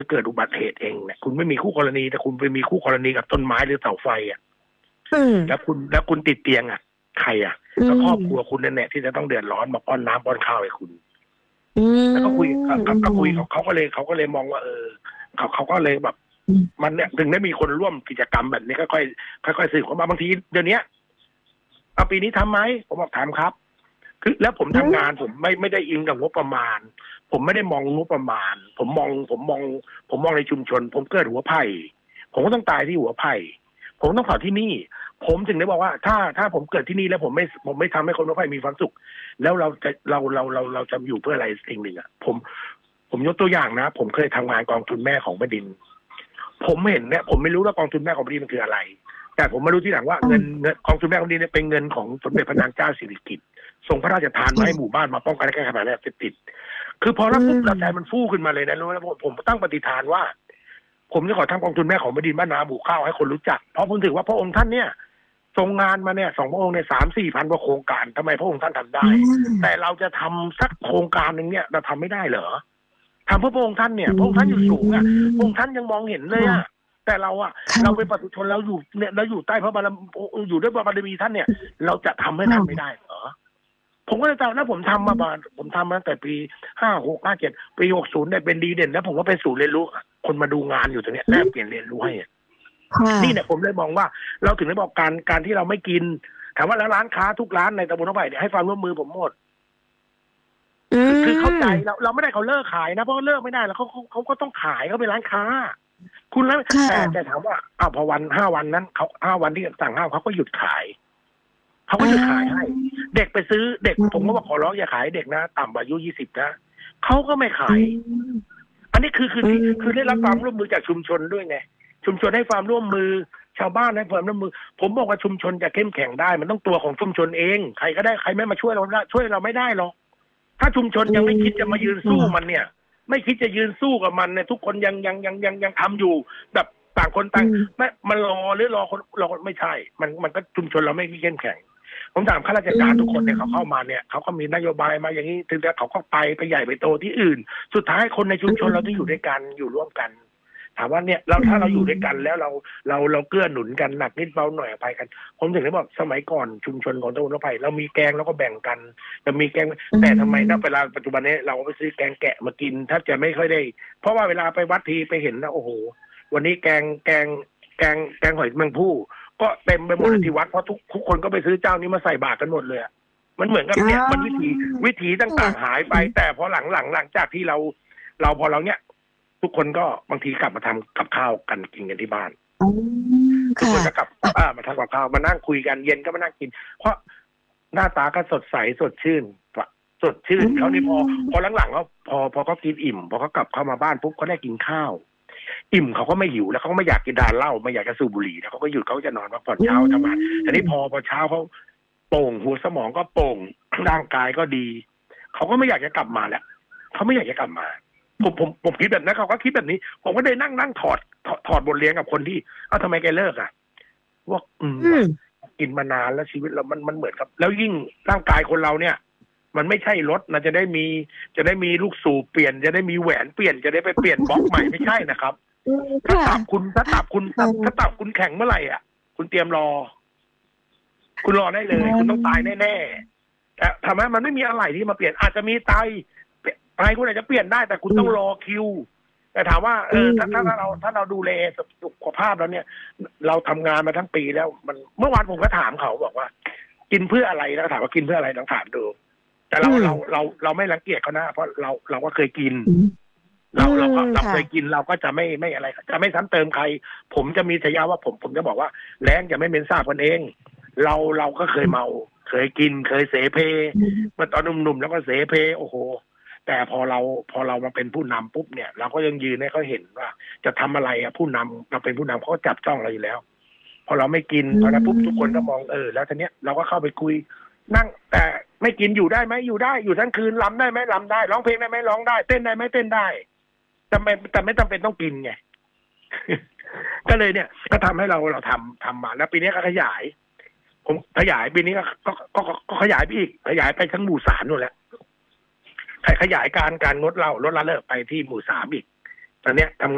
เกิดอุบัติเหตุเองเนี่ยคุณไม่มีคู่กรณีแต่คุณไปมีคู่กรณีกับต้นไม้หรือเสาไฟอ่ะแล้วคุณติดเตียงอ่ะใครอ่ะก็ครอบครัวคุณนั่นแหละที่จะต้องเดือดร้อนมาป้อนน้ำป้อนข้าวให้คุณแล้วก็คุยเขาก็เลยมองว่าเขาก็เลยแบบมันเนี่ยถึงได้มีคนร่วมกิจกรรมแบบนี้ค่อยสื่อเข้ามาบางทีเดี๋ยวนี้ปีนี้ทำไหมผมบอกทำครับคือแล้วผมทำงานผมไม่ได้อิงกับงบประมาณผมไม่ได้มองงบประมาณผมมองในชุมชนผมเกิดหัวไผ่ผมก็ต้องตายที่หัวไผ่ผมต้องเผาที่นี่ผมถึงได้บอกว่าถ้าผมเกิดที่นี่แล้วผมไม่ทำให้คนหัวไผ่มีความสุขแล้วเราจะอยู่เพื่ออะไรสิ่งหนึ่งอ่ะผมยกตัวอย่างนะผมเคยทำงานกองทุนแม่ของแผ่นดินผมเห็นเนี่ยผมไม่รู้ว่ากองทุนแม่ของแผ่นดินมันคืออะไรแต่ผมมารู้ที่หลังว่าเงินกองทุนแม่ของแผ่นดินเป็นเงินของสมเด็จพระนางเจ้าสิริกิติ์ทรงพระราชทานมาให้หมู่บ้านมาป้องกันและแก้ไขปัญหายาเสพติดคือพอรับปุ๊บเราใจมันฟู่ขึ้นมาเลยนะรู้แล้วผมตั้งปฏิฐานว่าผมจะขอทำกองทุนแม่ของแผ่นดินบ้านนาหมู่ข้าวให้คนรู้จักเพราะผมถือว่าพระองค์ท่านเนี่ยทรงงานมาเนี่ย2 พระองค์เนี่ย3-4 พันกว่าโครงการทำไมพระองค์ท่านทำได้แต่เราจะทำสักโครงการหนึ่งเนี่ยเราทำไม่ได้เหรอทำเพื่อพระองค์ท่านเนี่ยพระองค์ท่านอยู่สูงอ่ะพระองค์ท่านยังมองเห็นเลยอ่ะแต่เราเป็นปุถุชนเราอยู่เนี่ยเราอยู่ใต้พระบารมีอยู่ด้วยพระบารมีท่านเนี่ยเราจะทำให้ท่านไม่ได้เหรอผมก็เลยตอนนั้นผมทำมาตั้งแต่ปี56 57ปี60เนี่ยเป็นดีเด่นแล้วผมก็เป็นศูนย์เรียนรู้คนมาดูงานอยู่ตรงนี้แลกเปลี่ยนเรียนรู้ให้นี่เนี่ยผมเลยมองว่าเราถึงได้บอกการที่เราไม่กินถามว่าแล้วร้านค้าทุกร้านในตำบลหนองไผ่เนี่ยให้ความร่วมมือผมหมดคือเข้าใจเราไม่ได้เขาเลิกขายนะเพราะเลิกไม่ได้แล้วเขาก็ต้องขายเขาเป็นร้านค้าคุณแล้วแต่ถามว่าพอวัน5 วันนั้นเขา5 วันที่สั่งห้ามเขาก็หยุดขายเขาก็หยุดขายให้เด็กไปซื้อเด็กผมก็บอกขอร้องอย่าขายเด็กนะต่ำอายุ20นะเขาก็ไม่ขายอันนี้คือได้รับความร่วมมือจากชุมชนด้วยไงชุมชนให้ความร่วมมือชาวบ้านให้ความร่วมมือผมบอกว่าชุมชนจะเข้มแข็งได้มันต้องตัวของชุมชนเองใครก็ได้ใครไม่มาช่วยเราไม่ได้หรอกถ้าชุมชนยังไม่คิดจะมายืนสู้มันเนี่ยไม่คิดจะยืนสู้กับมันเนี่ยทุกคนยังทำอยู่แบบต่างคนต่างไม่มันรอหรือรอคนเราไม่ใช่มันก็ชุมชนเราไม่เข้มแข็งผมถามข้าราชการทุกคนเนี่ยเขาเข้ามาเนี่ยเขาก็มีนโยบายมาอย่างนี้ถึงแล้วเขาก็ไปใหญ่ไปโตที่อื่นสุดท้ายคนในชุมชนเราที่อยู่ด้วยกันอยู่ร่วมกันถามว่าเนี่ยถ้าเราอยู่ด้วยกันแล้วเราเกื้อหนุนกันหนักนิดเบาหน่อยอภัยกันผมถึงได้บอกสมัยก่อนชุมชนของตำบลหนองไผ่เรามีแกงแล้วก็แบ่งกันจะมีแกงแต่ทำไมณเวลาปัจจุบันนี้เราไปซื้อแกงแกะมากินถ้าจะไม่ค่อยได้เพราะว่าเวลาไปวัดทีไปเห็นนะโอ้โหวันนี้แกงหอยแมงภู่ก็เต็มไปหมดที่วัดเพราะทุกคนก็ไปซื้อเจ้านี้มาใส่บาตรกันหมดเลยมันเหมือนกับเนี่ยมันวิถีต่างๆหายไปแต่พอหลังจากที่เราพอเราเนี่ยทุกคนก็บางทีกลับมาทำกับข้าวกันกินกันที่บ้านทุกคนจะกลับมาทำกับข้าวมานั่งคุยกันเย็นก็มานั่งกินเพราะหน้าตาก็สดใสสดชื่นเขานี่พอหลังๆเขาพอเขากินอิ่มพอเขากลับเข้ามาบ้านปุ๊บเขาได้กินข้าวอิ่มเขาก็ไม่หิวแล้วเขาก็ไม่อยากกินดานเหล้าไม่อยากจะสูบบุหรี่แล้วเขาก็หยุดเขาจะนอนพักผ่อนเช้าทำงานทีนี้พอเช้าเขาโป่งหัวสมองก็โป่งร่างกายก็ดีเขาก็ไม่อยากจะกลับมาแล้วเขาไม่อยากจะกลับมาผมคิดแบบนั้นเขาก็คิดแบบนี้ผมก็เลยนั่งถอดบทเรียนกับคนที่ทำไมแกเลิกว่ากินมานานแล้วชีวิตเรามันเหมือนกับแล้วยิ่งร่างกายคนเราเนี่ยมันไม่ใช่รถนะจะได้มีลูกสูบเปลี่ยนจะได้มีแหวนเปลี่ยนจะได้ไปเปลี่ยนบล็อกใหม่ไม่ใช่นะครับถ้าตับคุณแข็งเมื่อไหร่คุณเตรียมรอคุณรอได้เลยคุณต้องตายแน่ๆแต่ทำไมมันไม่มีอะไรที่มาเปลี่ยนอาจจะมีไตคุณอาจจะเปลี่ยนได้แต่คุณต้องรอคิวแต่ถามว่าถ้าเราดูแลสุขภาพแล้วเนี่ยเราทำงานมาทั้งปีแล้วมันเมื่อวานผมก็ถามเขาบอกว่ากินเพื่ออะไรแล้วถามว่ากินเพื่ออะไรลองถามดูแต่เราไม่รังเกียจเขานะเพราะเราก็เคยกินเราเคยกินเราก็จะไม่อะไรจะไม่ซ้ำเติมใครผมจะมีฉายาว่าผมจะบอกว่าแรงจะไม่เหม็นสาบกันเองเราก็เคยเมาเคยกินเคยเสเพเมื่อตอนหนุ่มๆแล้วก็เสเพโอ้โหแต่พอเรามาเป็นผู้นำปุ๊บเนี่ยเราก็ยังยืนให้เขาเห็นว่าจะทำอะไรผู้นำเราเป็นผู้นำเขาจับจ้องเราอยู่แล้วพอเราไม่กินพอนั้นปุ๊บทุกคนก็มองแล้วทีเนี้ยเราก็เข้าไปคุยนั่งแต่ไม่กินอยู่ได้ไหมอยู่ได้อยู่ทั้งคืนรำได้ไหมรำได้ร้องเพลงได้ไหมร้องได้เต้นได้ไหมเต้นได้แต่ไม่จำเป็นต้องกินไง ก็เลยเนี่ยก็ทำให้เราทำมาแล้วปีนี้ก็ขยายผมขยายปีนี้ก็ขยายไปอีกขยายไปทั้งหมู่3นู่นแหละขยายการงดเหล้าลดละเลิกไปที่หมู่3อีกตอนเนี้ยทำ